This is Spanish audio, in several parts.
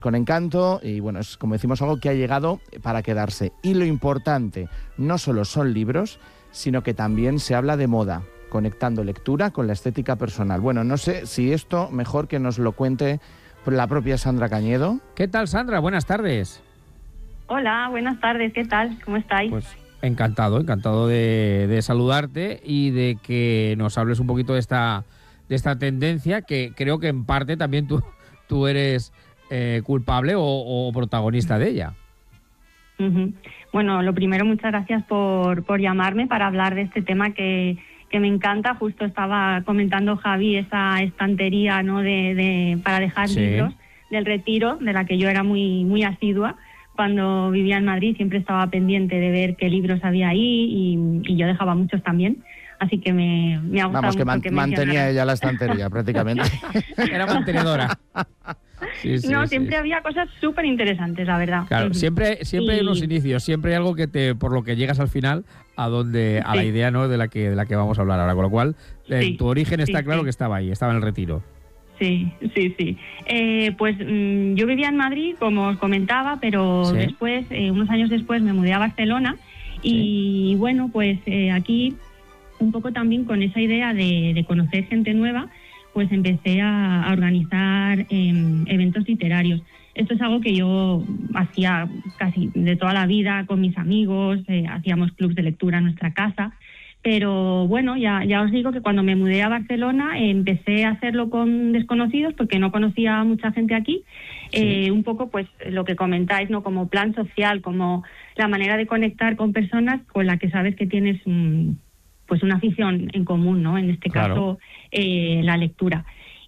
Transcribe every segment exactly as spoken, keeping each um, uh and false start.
con encanto y bueno, es como decimos algo que ha llegado para quedarse. Y lo importante no solo son libros, sino que también se habla de moda, conectando lectura con la estética personal. Bueno, no sé si esto mejor que nos lo cuente la propia Sandra Cañedo. ¿Qué tal, Sandra? Buenas tardes. Hola, buenas tardes, ¿qué tal? ¿Cómo estáis? Pues encantado, encantado de, de saludarte y de que nos hables un poquito de esta, de esta tendencia que creo que en parte también tú, tú eres eh, culpable o, o protagonista de ella. Uh-huh. Bueno, lo primero, muchas gracias por, por llamarme para hablar de este tema que, que me encanta. Justo estaba comentando Javi esa estantería, ¿no? de, de para dejar sí. libros del Retiro, de la que yo era muy, muy asidua. Cuando vivía en Madrid siempre estaba pendiente de ver qué libros había ahí y, y yo dejaba muchos también. Así que me, me ha gustado Vamos, que, mucho man, que mantenía ella la estantería prácticamente. Era mantenedora. Sí, sí, no, siempre sí. había cosas súper interesantes, la verdad. Claro, siempre, siempre y... hay unos inicios, siempre hay algo que te, por lo que llegas al final a donde, a sí. la idea, ¿no? de la que de la que vamos a hablar ahora. Con lo cual, eh, sí. tu origen está sí, claro sí. que estaba ahí, estaba en el Retiro. Sí, sí, sí. Eh, pues mmm, yo vivía en Madrid, como os comentaba, pero ¿sí? después, eh, unos años después, me mudé a Barcelona y sí. bueno, pues eh, aquí un poco también con esa idea de, de conocer gente nueva, pues empecé a, a organizar eh, eventos literarios. Esto es algo que yo hacía casi de toda la vida con mis amigos, eh, hacíamos clubs de lectura en nuestra casa, pero bueno, ya, ya os digo que cuando me mudé a Barcelona eh, empecé a hacerlo con desconocidos porque no conocía a mucha gente aquí, sí. eh, un poco pues lo que comentáis, ¿no? Como plan social, como la manera de conectar con personas con las que sabes que tienes un... pues una afición en común, ¿no? En este claro. caso, eh, la lectura.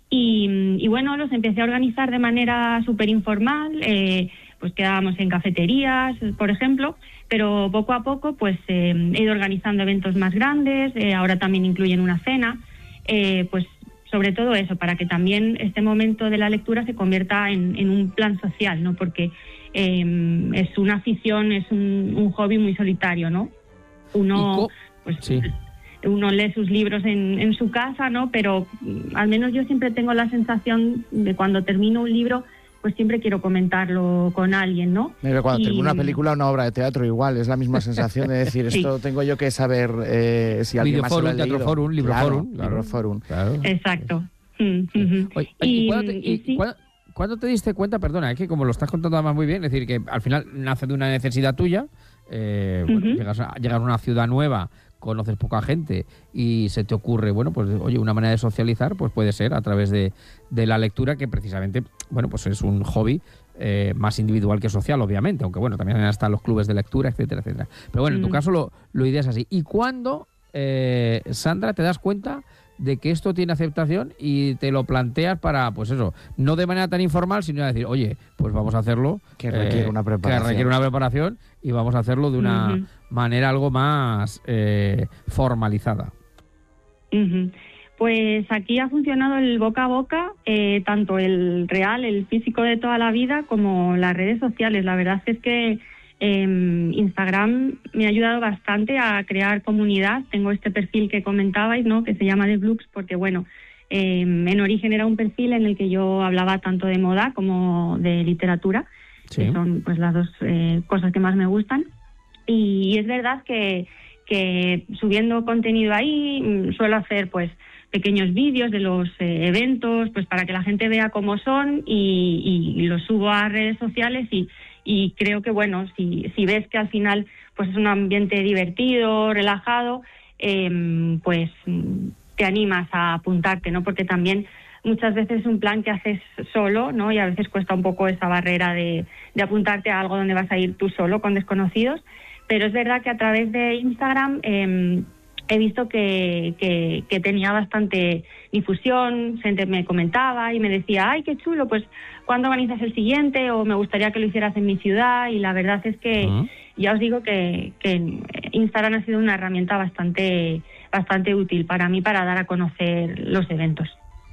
Y, y bueno, los empecé a organizar de manera súper informal, eh, pues quedábamos en cafeterías, por ejemplo, pero poco a poco pues eh, he ido organizando eventos más grandes, eh, ahora también incluyen una cena, eh, pues sobre todo eso, para que también este momento de la lectura se convierta en, en un plan social, ¿no? Porque eh, es una afición, es un, un hobby muy solitario, ¿no? Uno, pues... Sí. Uno lee sus libros en, en su casa, ¿no? Pero al menos yo siempre tengo la sensación de cuando termino un libro, pues siempre quiero comentarlo con alguien, ¿no? Pero cuando y... termino una película o una obra de teatro igual, es la misma sensación de decir, sí. esto tengo yo que saber eh, si alguien más se lo ha leído. Teatro Forum, Libro claro, Forum. Claro, Libro Forum. Claro. Exacto. Sí. Sí. Oye, ¿y, y, ¿cuándo te, y, y sí? ¿cuándo, ¿cuándo te diste cuenta, perdona, es que como lo estás contando además muy bien, es decir, que al final nace de una necesidad tuya, eh, uh-huh. bueno, llegas, a, llegas a una ciudad nueva, conoces poca gente y se te ocurre, bueno, pues oye, una manera de socializar, pues puede ser a través de, de la lectura, que precisamente, bueno, pues es un hobby eh, más individual que social, obviamente, aunque bueno, también están los clubes de lectura, etcétera, etcétera. Pero bueno, mm. en tu caso lo, lo ideas así. ¿Y cuándo, eh, Sandra, te das cuenta de que esto tiene aceptación y te lo planteas para, pues eso, no de manera tan informal, sino decir, oye, pues vamos a hacerlo, que requiere eh, una preparación, que requiere una preparación y vamos a hacerlo de una uh-huh. manera algo más eh, formalizada? Uh-huh. Pues aquí ha funcionado el boca a boca, eh, tanto el real, el físico de toda la vida, como las redes sociales. La verdad es que Eh, Instagram me ha ayudado bastante a crear comunidad. Tengo este perfil que comentabais, ¿no? Que se llama The Blooks, porque bueno, eh, en origen era un perfil en el que yo hablaba tanto de moda como de literatura, sí. que son pues las dos eh, cosas que más me gustan. Y es verdad que, que subiendo contenido ahí suelo hacer pues pequeños vídeos de los eh, eventos, pues para que la gente vea cómo son y, y los subo a redes sociales y Y creo que, bueno, si, si ves que al final pues es un ambiente divertido, relajado, eh, pues te animas a apuntarte, ¿no? Porque también muchas veces es un plan que haces solo, ¿no? Y a veces cuesta un poco esa barrera de, de apuntarte a algo donde vas a ir tú solo con desconocidos. Pero es verdad que a través de Instagram eh, he visto que, que, que tenía bastante difusión, gente me comentaba y me decía, ay, qué chulo, pues ¿cuándo organizas el siguiente? O me gustaría que lo hicieras en mi ciudad. Y la verdad es que uh-huh. ya os digo que, que Instagram ha sido una herramienta bastante, bastante útil para mí para dar a conocer los eventos.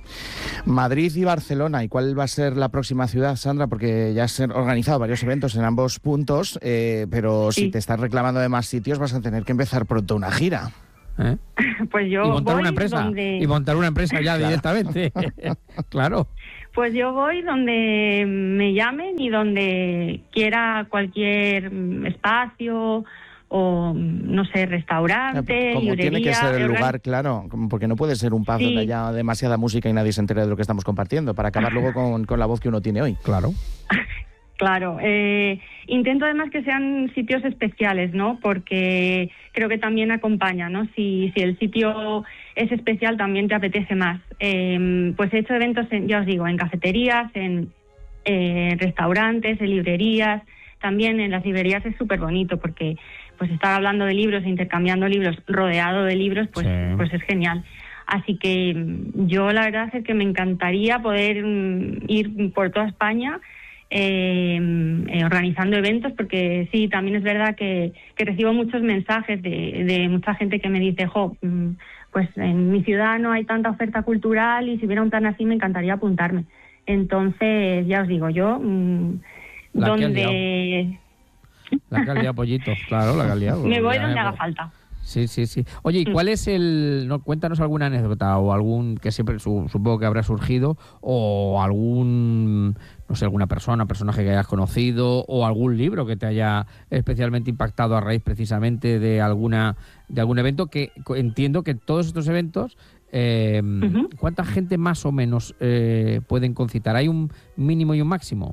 Madrid y Barcelona, ¿y cuál va a ser la próxima ciudad, Sandra? Porque ya has organizado varios eventos en ambos puntos, eh, pero sí. si te estás reclamando de más sitios vas a tener que empezar pronto una gira. ¿Eh? Pues yo y montar voy una empresa donde... y montar una empresa ya claro. directamente. Claro. Pues yo voy donde me llamen y donde quiera cualquier espacio o, no sé, restaurante, como librería. Tiene que ser el lugar, claro, porque no puede ser un pub sí. donde haya demasiada música y nadie se entere de lo que estamos compartiendo, para acabar luego con, con la voz que uno tiene hoy. Claro. Claro, eh, intento además que sean sitios especiales, ¿no? Porque creo que también acompaña, ¿no? Si, si el sitio es especial también te apetece más. Eh, pues he hecho eventos, en, ya os digo, en cafeterías, en eh, restaurantes, en librerías. También en las librerías es súper bonito porque pues estar hablando de libros e intercambiando libros rodeado de libros, pues, sí. pues es genial. Así que yo la verdad es que me encantaría poder mm, ir por toda España Eh, eh, organizando eventos, porque sí, también es verdad que, que recibo muchos mensajes de, de mucha gente que me dice, jo, pues en mi ciudad no hay tanta oferta cultural y si hubiera un plan así me encantaría apuntarme. Entonces, ya os digo, yo la donde... La calidad, pollito, claro, la calidad. Me voy donde haga falta. Sí, sí, sí. Oye, ¿y cuál es el...? No, cuéntanos alguna anécdota o algún que siempre su, supongo que habrá surgido, o algún, no sé, alguna persona, personaje que hayas conocido, o algún libro que te haya especialmente impactado a raíz precisamente de alguna de algún evento, que entiendo que todos estos eventos, eh, uh-huh. ¿cuánta gente más o menos eh, pueden concitar? ¿Hay un mínimo y un máximo?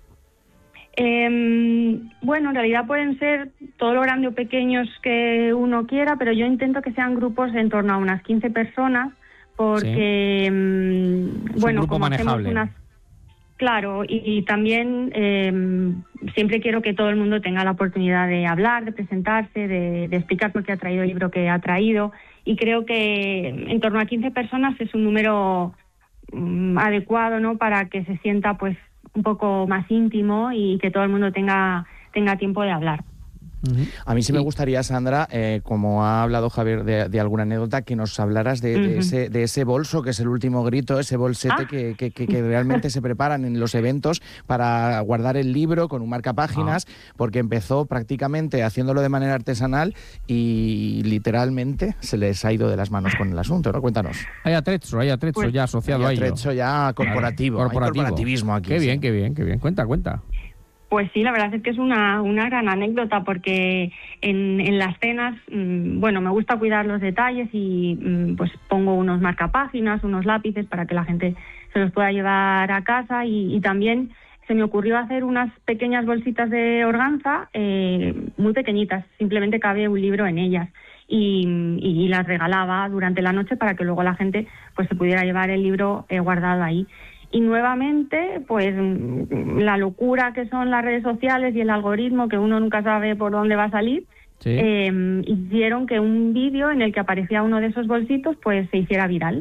Eh, bueno, en realidad pueden ser todo lo grande o pequeños que uno quiera, pero yo intento que sean grupos en torno a unas quince personas, porque, sí. bueno, un como manejable. hacemos unas... Claro, y, y también eh, siempre quiero que todo el mundo tenga la oportunidad de hablar, de presentarse, de, de explicar por qué ha traído el libro que ha traído, y creo que en torno a quince personas es un número um, adecuado, ¿no?, para que se sienta, pues, un poco más íntimo y que todo el mundo tenga tenga tiempo de hablar. A mí sí me gustaría, Sandra, eh, como ha hablado Javier de, de alguna anécdota, que nos hablaras de, de, uh-huh. ese, de ese bolso que es el último grito, ese bolsete ah. que, que, que, que realmente se preparan en los eventos para guardar el libro con un marcapáginas, ah. porque empezó prácticamente haciéndolo de manera artesanal y literalmente se les ha ido de las manos con el asunto, ¿no? Cuéntanos. Hay atrezzo, hay atrezzo pues, ya asociado hay a ello. Hay atrezzo ya corporativo, claro, corporativo. Hay corporativismo aquí. Qué bien, sí. qué bien, qué bien. Cuenta, cuenta. Pues sí, la verdad es que es una, una gran anécdota, porque en, en las cenas, mmm, bueno, me gusta cuidar los detalles y mmm, pues pongo unos marcapáginas, unos lápices para que la gente se los pueda llevar a casa, y, y también se me ocurrió hacer unas pequeñas bolsitas de organza eh, muy pequeñitas, simplemente cabe un libro en ellas, y, y, y las regalaba durante la noche para que luego la gente pues se pudiera llevar el libro eh, guardado ahí. Y nuevamente, pues la locura que son las redes sociales y el algoritmo, que uno nunca sabe por dónde va a salir, sí. eh, hicieron que un vídeo en el que aparecía uno de esos bolsitos pues se hiciera viral.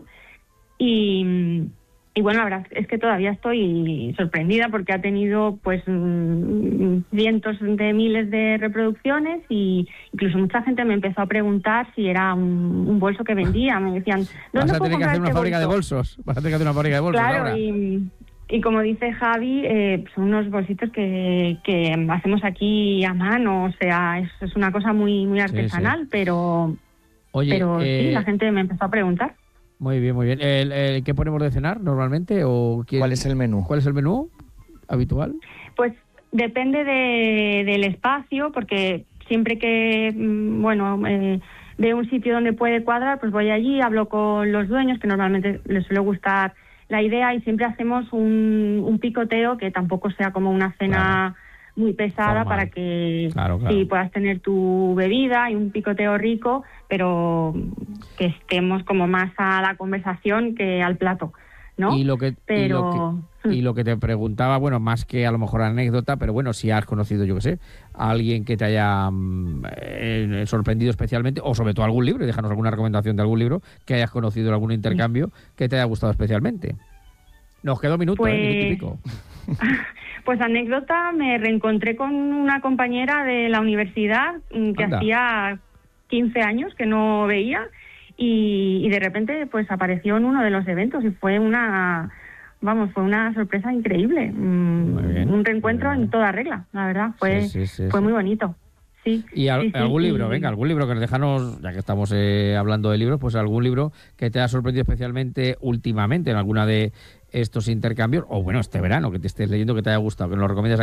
Y, y bueno, la verdad es que todavía estoy sorprendida porque ha tenido pues cientos de miles de reproducciones, y incluso mucha gente me empezó a preguntar si era un, un bolso que vendía. Me decían, ¿dónde vas a tener que hacer una este fábrica bolso? de bolsos? Vas a tener que hacer una fábrica de bolsos. Claro, ahora. Y, y como dice Javi, eh, son unos bolsitos que, que hacemos aquí a mano, o sea, es, es una cosa muy muy artesanal, sí, sí. pero, Oye, pero eh... sí, la gente me empezó a preguntar. Muy bien, muy bien. ¿El, el, ¿Qué ponemos de cenar normalmente? O quién, ¿Cuál es el menú? ¿Cuál es el menú habitual? Pues depende de, del espacio, porque siempre que, bueno, eh, de un sitio donde puede cuadrar, pues voy allí, hablo con los dueños, que normalmente les suele gustar la idea, y siempre hacemos un, un picoteo que tampoco sea como una cena... Claro. Muy pesada, formal, para que claro, claro. Sí, puedas tener tu bebida y un picoteo rico, pero que estemos como más a la conversación que al plato, ¿no? Y lo que, pero... y lo que, y lo que te preguntaba, bueno, más que a lo mejor anécdota, pero bueno, si has conocido, yo qué sé, a alguien que te haya eh, sorprendido especialmente, o sobre todo algún libro, y déjanos alguna recomendación de algún libro que hayas conocido en algún intercambio, sí, que te haya gustado especialmente. Nos queda un minuto, pues... ¿eh? Minuto y pico. Pues anécdota, me reencontré con una compañera de la universidad que Anda. hacía quince años que no veía, y, y de repente pues apareció en uno de los eventos, y fue una, vamos, fue una sorpresa increíble. Muy bien, un reencuentro muy bien. En toda regla, la verdad, fue, sí, sí, sí, fue sí. muy bonito. sí. ¿Y al, sí, sí, algún sí. libro? Venga, algún libro que nos dejanos, ya que estamos eh, hablando de libros, pues algún libro que te ha sorprendido especialmente últimamente en alguna de estos intercambios, o bueno, este verano, que te estés leyendo, que te haya gustado, que nos lo recomiendas aquí.